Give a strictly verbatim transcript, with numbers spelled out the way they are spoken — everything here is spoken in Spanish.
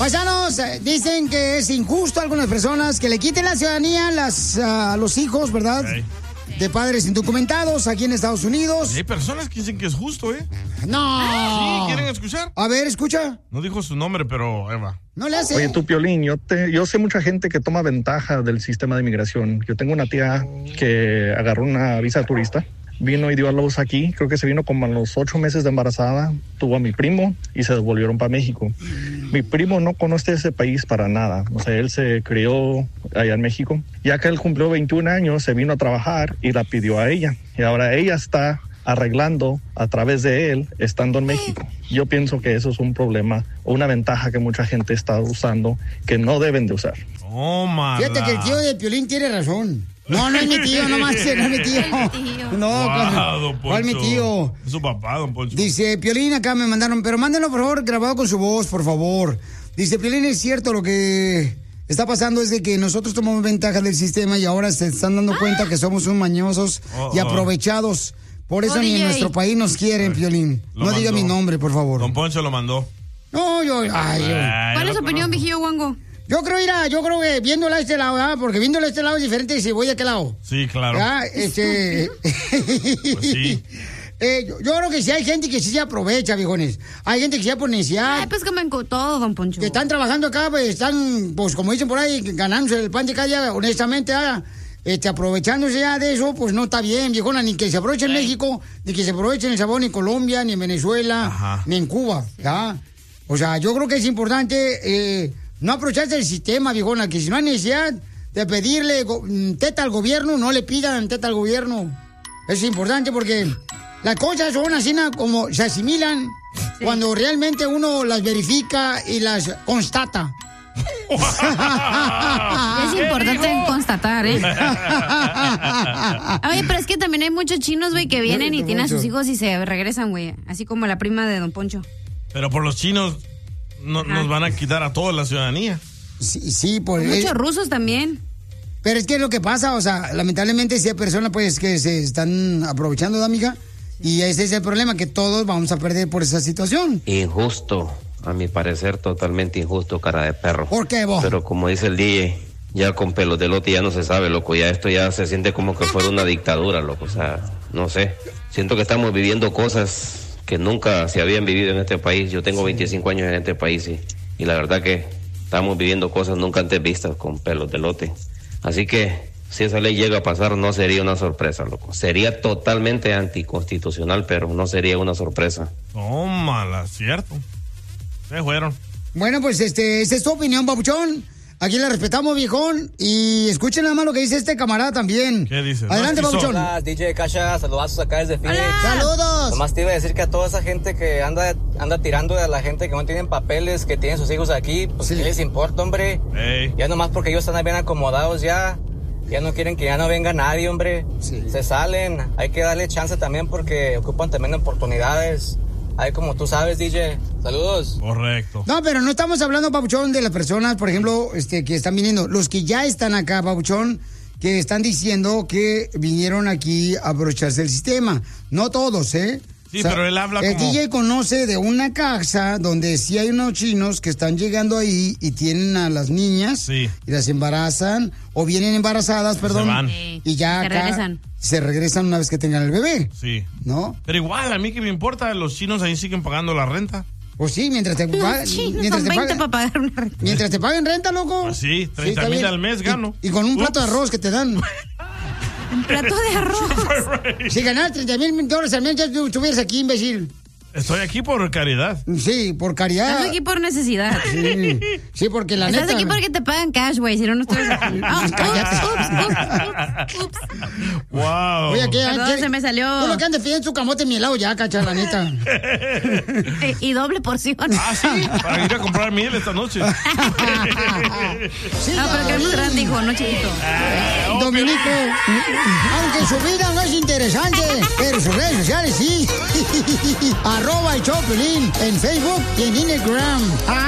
Paisanos, eh, dicen que es injusto a algunas personas que le quiten la ciudadanía a, las, a los hijos, ¿verdad? Okay. De padres indocumentados aquí en Estados Unidos. Y hay personas que dicen que es justo, ¿eh? No. Sí, ¿quieren escuchar? A ver, escucha. No dijo su nombre, pero Eva. No le hace. Oye, tú, Piolín, yo, te, yo sé mucha gente que toma ventaja del sistema de inmigración. Yo tengo una tía que agarró una visa turista. Vino y dio a luz aquí, creo que se vino como a los ocho meses de embarazada, tuvo a mi primo y se devolvieron para México. Mi primo no conoce ese país para nada, o sea, él se crió allá en México. Ya que él cumplió veintiún años, se vino a trabajar y la pidió a ella. Y ahora ella está arreglando a través de él, estando en México. Yo pienso que eso es un problema o una ventaja que mucha gente está usando que no deben de usar. Oh, my Fíjate que el tío de Piolín tiene razón. No, no es mi tío, no más, no es mi tío. No, wow, ¿cuál es mi tío? Es su papá, don Poncho. Dice, Piolín, acá me mandaron, pero mándenlo, por favor, grabado con su voz, por favor. Dice, Piolín, es cierto, lo que está pasando es de que nosotros tomamos ventaja del sistema y ahora se están dando cuenta que somos un mañosos oh, y aprovechados. Por eso oh, ni D J. En nuestro país nos quieren, Piolín. Lo no mandó. Diga mi nombre, por favor. Don Poncho lo mandó. No, yo... Ay, yo. ¿Cuál es su opinión, viejillo guango? Yo creo, mira, yo creo que viéndola a este lado, ¿verdad? Porque viéndola a este lado es diferente si voy a aquel lado. Sí, claro. ¿verdad? Este... Pues sí. Eh, yo, yo creo que sí hay gente que sí se aprovecha, viejones. Hay gente que sí por necesidad. Ay, pues comen con todo, don Poncho. Que están trabajando acá, pues están, pues como dicen por ahí, ganándose el pan de cada día, honestamente, ¿verdad? Este, aprovechándose ya de eso, pues no está bien, viejona, ni que se aproveche en México, ni que se aproveche en El Salvador, ni en Colombia, ni en Venezuela, Ajá. ni en Cuba, ¿ya? O sea, yo creo que es importante eh, no aprovecharse del sistema, viejona, que si no hay necesidad de pedirle go- teta al gobierno, no le pidan teta al gobierno. Es importante porque las cosas son así como se asimilan sí. cuando realmente uno las verifica y las constata. Es importante constatar, ¿eh? Oye, pero es que también hay muchos chinos, güey, que vienen y tienen a sus hijos y se regresan, güey. Así como la prima de don Poncho. Pero por los chinos no, nos van a quitar a toda la ciudadanía. Sí, sí por muchos el... rusos también. Pero es que es lo que pasa, o sea, lamentablemente sí hay personas pues que se están aprovechando de amiga. Y ese es el problema, que todos vamos a perder por esa situación. Injusto. A mi parecer, totalmente injusto, cara de perro. ¿Por qué, vos? Pero como dice el D J, ya con pelos de lote ya no se sabe, loco. Ya esto ya se siente como que fuera una dictadura, loco. O sea, no sé. Siento que estamos viviendo cosas que nunca se habían vivido en este país. Yo tengo sí. veinticinco años en este país y, y la verdad que estamos viviendo cosas nunca antes vistas con pelos de lote. Así que si esa ley llega a pasar, no sería una sorpresa, loco. Sería totalmente anticonstitucional, pero no sería una sorpresa. Tómala, cierto. Se fueron. Bueno, pues este, esta es tu opinión, papuchón. Aquí la respetamos, viejón. Y escuchen nada más lo que dice este camarada también. ¿Qué dice? Adelante, no, papuchón. Hola, D J Kasha, saludazos acá desde Phoenix. ¡Saludos! Nomás te iba a decir que a toda esa gente que anda anda tirando a la gente que no tienen papeles, que tienen sus hijos aquí, pues sí. ¿qué les importa, hombre? Hey. Ya nomás porque ellos están bien acomodados ya. Ya no quieren que ya no venga nadie, hombre. Sí. Se salen. Hay que darle chance también porque ocupan también oportunidades. Ahí como tú sabes, D J. Saludos. Correcto. No, pero no estamos hablando, papuchón, de las personas, por ejemplo, este, que están viniendo. Los que ya están acá, papuchón, que están diciendo que vinieron aquí a aprovecharse del sistema. No todos, ¿eh? Sí, o sea, pero él habla el como... D J conoce de una casa donde sí hay unos chinos que están llegando ahí y tienen a las niñas sí. y las embarazan, o vienen embarazadas, perdón, se van. Sí. y ya se acá regresan. se regresan una vez que tengan el bebé. Sí. ¿No? Pero igual, a mí que me importa, los chinos ahí siguen pagando la renta. Pues sí, mientras te, pa- sí, mientras, te paguen, para pagar una renta. mientras te paguen renta, loco. Pues sí, treinta mil al mes gano. Y, y con un Ups. plato de arroz que te dan. Un plato de arroz. Si ganas treinta mil dólares al mes, ya tú estuvieras aquí, imbécil. Estoy aquí por caridad. Sí, por caridad. Estás aquí por necesidad. Sí, sí, porque la Estás neta... aquí porque te pagan cash, güey, si no, no estás aquí. Oh, ups, ups, ups, ups, ups. Wow. Oye, ¿qué? Perdón, ¿qué? se me salió. Tú lo que andes pidiendo su camote mielado ya, cacha, la neta. y, y doble porción. Ah, sí, para ir a comprar miel esta noche. Sí, no, pero que es muy grande, hijo, no chiquito. Ah, oh, Dominico, aunque su vida no es interesante, pero sus redes sociales sí. Arroba el Choplin en Facebook y en Instagram.